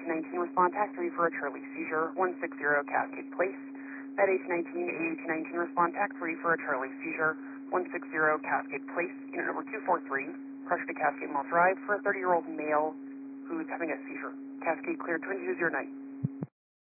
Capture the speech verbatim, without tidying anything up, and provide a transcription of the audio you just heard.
nineteen, respond tax three for a Charlie seizure, one sixty Cascade Place. Med H nineteen, A H nineteen, respond tax three for a Charlie seizure, one sixty Cascade Place. Unit number two four three, pressure to Cascade Mall Drive for a thirty-year-old male who's having a seizure. Cascade clear, twenty-two oh nine.